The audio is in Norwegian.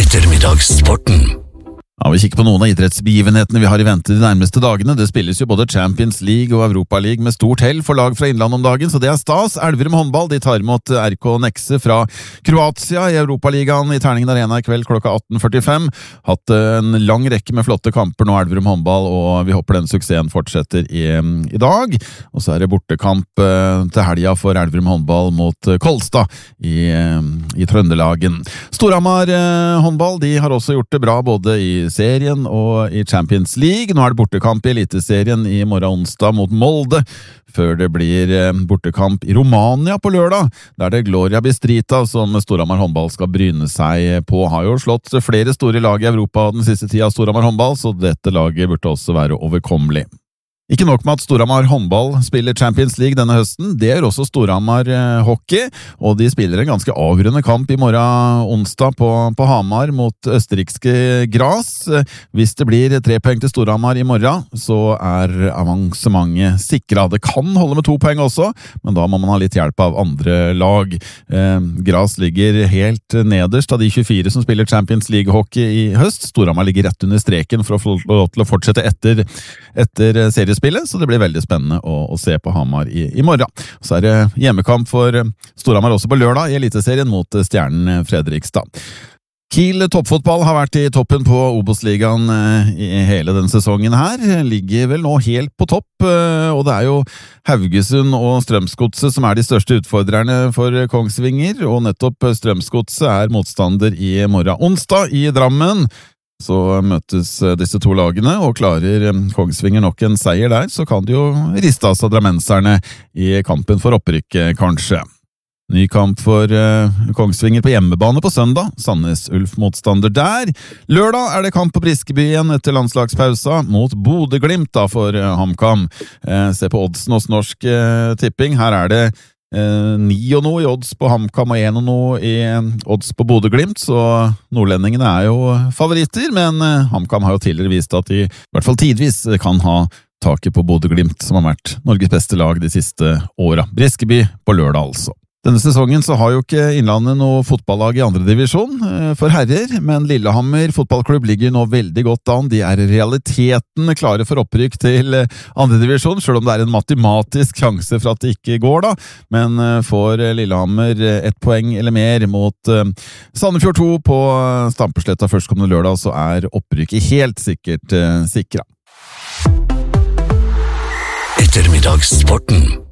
Ettermiddagssporten. Ja, vi kikker på noen av idrettsbegivenhetene vi har i vente de nærmeste dagene. Det spilles jo både Champions League og Europa League med stort hell for lag fra Innland om dagen, så det er stas. Elverum håndball, de tar imot RK Nexe fra Kroatia i Europaligaen i Terningen Arena i kveld klokka 18:45. Hatt en lang rekke med flotte kamper nå, Elverum håndball, og vi håper den suksessen fortsetter i dag. Og så er det bortekamp til helga for Elverum håndball mot Kolstad i Trøndelagen. Storhamar håndball, de har også gjort det bra både i serien og i Champions League. Nå er det bortekamp i Eliteserien i morgen onsdag mot Molde, før det blir bortekamp i Romania på lørdag. Der er det Gloria Bistrita som Storhamar håndball skal bryne seg på. Har jo slått flere store lag i Europa den siste tida av Storhamar håndball, så dette laget burde også være overkommelig. Ikke nok med at Storhamar håndball spiller Champions League denne høsten, det gjør også Storhamar hockey, og de spiller en ganske avgjørende kamp i morgen onsdag på Hamar mot østerrikske Gras. Hvis det blir 3 poeng til Storhamar i morgen, så er avansementet sikret. Det kan holde med 2 poeng også, men da må man ha litt hjelp av andre lag. Gras ligger helt nederst av de 24 som spiller Champions League hockey i høst. Storhamar ligger rett under streken for å få lov til å fortsette etter seriespillet, så det blir veldig spennende å se på Hamar i morgen. Så er det hjemmekamp for Storhamar også på lørdag i Eliteserien mot Stjernen Fredrikstad. Kiel toppfotball har vært i toppen på Obos-ligaen i hele denne sesongen her. Ligger vel nå helt på topp, og det er jo Haugesund og Strømsgodset som er de største utfordrerne for Kongsvinger, og nettopp Strømsgodset er motstander i morgen onsdag i Drammen. Så møtes disse to lagene, og klarer Kongsvinger nok en seier der, så kan det jo riste av seg drammenserne i kampen for opprykk, kanskje. Ny kamp for Kongsvinger på hjemmebane på søndag. Sandnes Ulf motstander der. Lørdag er det kamp på Briskeby igjen etter landslagspausa mot Bodø/Glimt da for HamKam. Se på oddsen hos Norsk Tipping. Her er det 9 og noe i odds på HamKam og 1 og noe i odds på Bodø/Glimt, så nordlendingene er jo favoritter, men HamKam har jo tidligere vist at de i hvert fall tidvis kan ha taket på Bodø/Glimt, som har vært Norges beste lag de siste åra. Briskeby på lørdag altså. Denne sesongen så har jo ikke Innlandet noe fotballag i andre divisjon for herrer, men Lillehammer fotballklubb ligger nå veldig godt an. De er i realiteten klare for opprykk til andre divisjon, selv om det er en matematisk sjanse for at det ikke går da. Men får Lillehammer 1 poeng eller mer mot Sandefjord 2 på Stampesletta førstkommende lørdag, så er opprykket helt sikkert sikret. Ettermiddagssporten.